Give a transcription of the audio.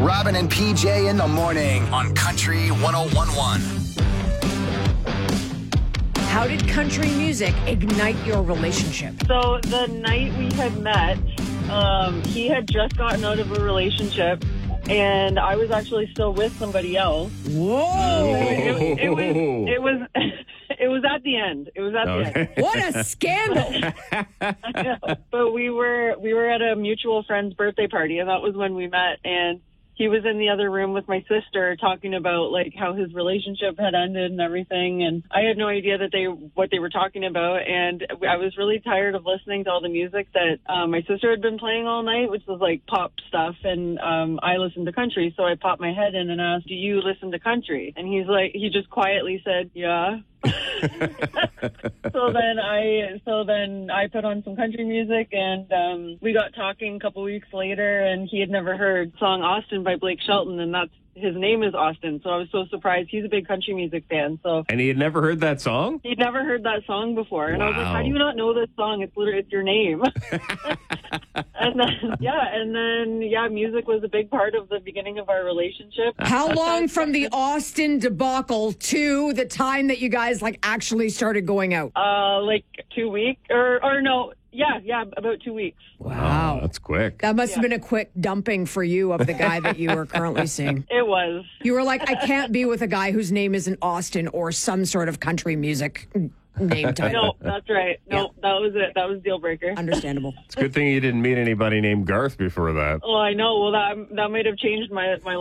Robin and PJ in the morning on Country 101.1. How did country music ignite your relationship? So the night we had met, he had just gotten out of a relationship, and I was actually still with somebody else. Whoa! It was it was at the end. It was at the end. What a scandal! I know. But we were at a mutual friend's birthday party, and that was when we met. And he was in the other room with my sister talking about like how his relationship had ended and everything. And I had no idea that what they were talking about. And I was really tired of listening to all the music that my sister had been playing all night, which was like pop stuff. And I listened to country. So I popped my head in and asked, "Do you listen to country?" And he just quietly said, "Yeah." So then I put on some country music, and we got talking a couple weeks later, and he had never heard the song Austin by Blake Shelton, and his name is Austin. So I was so surprised. He's a big country music fan. And he had never heard that song? He'd never heard that song before. And I was like, how do you not know this song? It's your name. And then music was a big part of the beginning of our relationship. How long from the Austin debacle to the time that you guys actually started going out? Like 2 weeks or no. Yeah, about 2 weeks. Wow. Oh, that's quick. That must have been a quick dumping for you of the guy that you were currently seeing. It was. You were like, I can't be with a guy whose name isn't Austin or some sort of country music name type. No, that's right. No, that was it. That was deal breaker. Understandable. It's a good thing you didn't meet anybody named Garth before that. Oh, I know. Well, that might have changed my